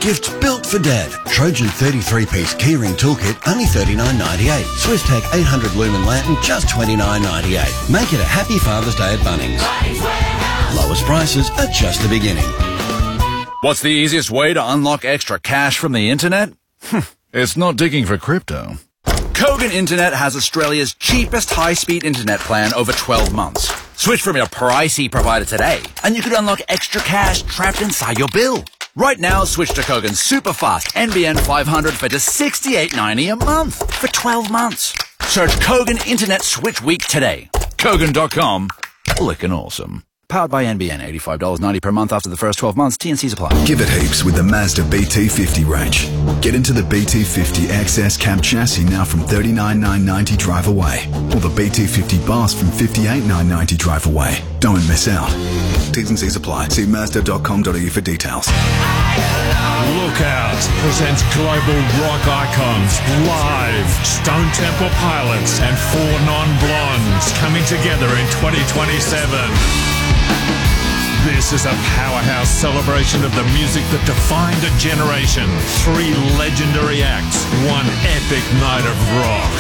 Gifts built for Dad. Trojan 33-piece keyring toolkit, only $39.98. Swisstech 800 lumen lantern, just $29.98. Make it a happy Father's Day at Bunnings. Lowest prices are just the beginning. What's the easiest way to unlock extra cash from the internet? It's not digging for crypto. Kogan Internet has Australia's cheapest high-speed internet plan over 12 months. Switch from your pricey provider today, and you could unlock extra cash trapped inside your bill. Right now, switch to Kogan's super fast NBN 500 for just $68.90 a month for 12 months. Search Kogan Internet Switch Week today. Kogan.com. Lickin' awesome. Powered by NBN, $85.90 per month after the first 12 months. T&Cs apply. Give it heaps with the Mazda BT50 range. Get into the BT50 XS cab chassis now from $39,990 drive away. Or the BT50 Boss from $58,990 drive away. Don't miss out. T&Cs apply. See Mazda.com.au for details. Lookout presents global rock icons live. Stone Temple Pilots and 4 Non-Blondes coming together in 2027. This is a powerhouse celebration of the music that defined a generation. 3 legendary acts, 1 epic night of rock.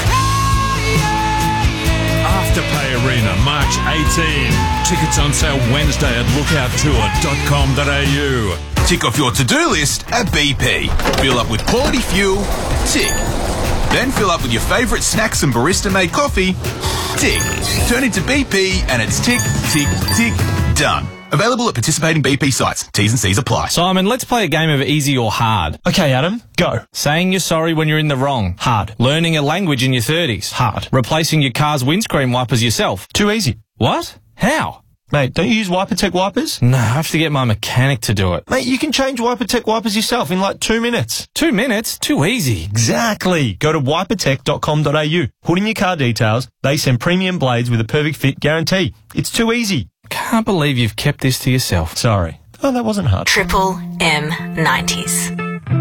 Afterpay Arena, March 18. Tickets on sale Wednesday at lookouttour.com.au. Tick off your to-do list at BP. Fill up with quality fuel. Tick. Then fill up with your favourite snacks and barista-made coffee. Tick. Turn into BP and it's tick, tick, tick, done. Available at participating BP sites. T's and C's apply. Simon, let's play a game of easy or hard. Okay, Adam, go. Saying you're sorry when you're in the wrong. Hard. Learning a language in your 30s. Hard. Replacing your car's windscreen wipers yourself. Too easy. What? How? Mate, don't you use WiperTech wipers? No, I have to get my mechanic to do it. Mate, you can change WiperTech wipers yourself in like 2 minutes. 2 minutes? Too easy. Exactly. Go to wipertech.com.au. Put in your car details. They send premium blades with a perfect fit guarantee. It's too easy. Can't believe you've kept this to yourself. Sorry. Oh, that wasn't hard. Triple M 90s.